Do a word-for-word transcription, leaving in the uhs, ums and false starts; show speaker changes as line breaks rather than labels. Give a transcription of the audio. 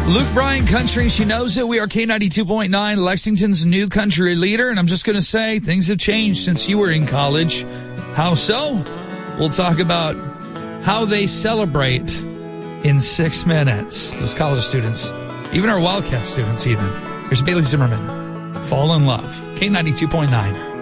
Luke Bryan Country, she knows it. We are K ninety-two point nine, Lexington's new country leader. And I'm just going to say things have changed since you were in college. How so? We'll talk about how they celebrate in six minutes. Those college students, even our Wildcat students even. Here's Bailey Zimmerman. Fall in Love. K ninety-two point nine.